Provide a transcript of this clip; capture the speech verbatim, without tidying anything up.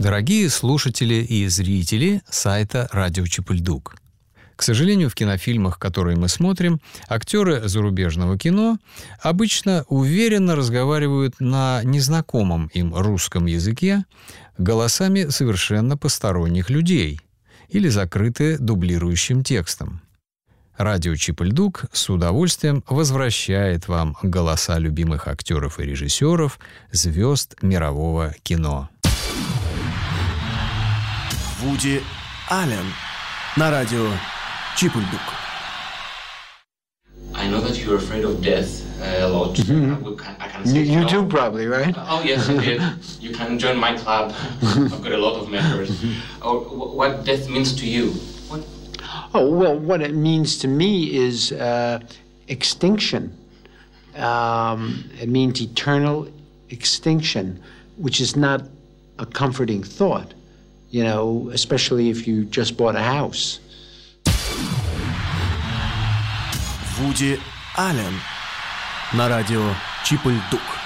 Дорогие слушатели и зрители сайта «Радио Чипульдук». К сожалению, в кинофильмах, которые мы смотрим, актеры зарубежного кино обычно уверенно разговаривают на незнакомом им русском языке голосами совершенно посторонних людей или закрыты дублирующим текстом. Радио Чипульдук с удовольствием возвращает вам голоса любимых актеров и режиссеров, звезд мирового кино. Вуди Аллен на радио Чипульдук. I know that you're afraid of death uh, a lot. Mm-hmm. I, can, I can You, say you no. do probably, right? Oh yes, I did. You can join my club. I've got a lot of members. Oh, wh- what death means to you? What? Oh, well, what it means to me is uh, extinction. Um, it means eternal extinction, which is not a comforting thought, you know, especially if you just bought a house. Вуди Аллен на радио Чипульдук.